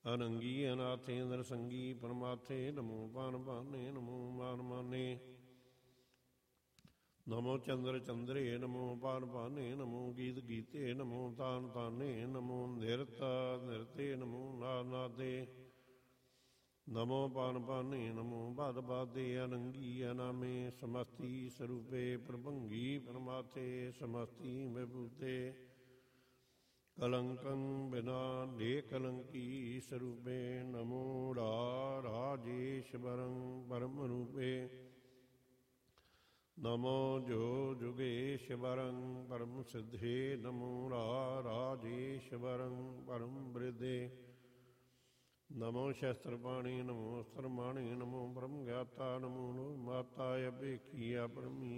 ਅਨੰਗੀ ਅਨਾਥੇ ਨਰਸੰਗੀ ਪਰਮਾਥੇ ਨਮੋ ਪਾਨ ਪਾਨੇ ਨਮੋ ਮਾਨ ਮਾਨੇ ਨਮੋ ਚੰਦਰ ਚੰਦਰੇ ਨਮੋ ਪਾਨ ਪਾਨੇ ਨਮੋ ਗੀਤ ਗੀਤੇ ਨਮੋ ਤਾਨ ਤਾਨੇ ਨਮੋ ਨਿਰਤ ਨਿਰਤੇ ਨਮੋ ਨਾਦ ਨਾਦੇ ਨਮੋ ਪਾਨ ਪਾਨੇ ਨਮੋ ਬਾਦ ਬਾਦੇ ਅਨੰਗੀ ਅਨਾਮੇ ਸਮਸਤੀ ਸਰੂਪੇ ਪ੍ਰਭੰਗੀ ਪਰਮਾਥੇ ਸਮਸਤੀ ਵਿਭੂਤੇ ਕਲੰਕੰ ਬਿਨਾ ਡੇ ਕਲੰਕੀ ਸਰੂਪੇ ਨਮੋ ਰਾਜੇਸ਼ਵਰੰ ਪਰਮ ਰੂਪੇ ਨਮੋ ਜੋ ਜੁਗੇਸ਼ਵਰੰ ਪਰਮ ਸਿੱਧੇ ਨਮੋ ਰਾਜੇਸ਼ਵਰੰ ਪਰਮ ਬ੍ਰਿਦੇ ਨਮੋ ਸ਼ਸਤਰ ਪਾਣੀ ਨਮੋ ਅਸਤਰ ਮਾਣੀ ਨਮੋ ਬ੍ਰਹਮ ਗਿਆਤਾ ਨਮੋ ਮਾਤਾ ਅਭੇਖੀਆ ਪਰਮੀ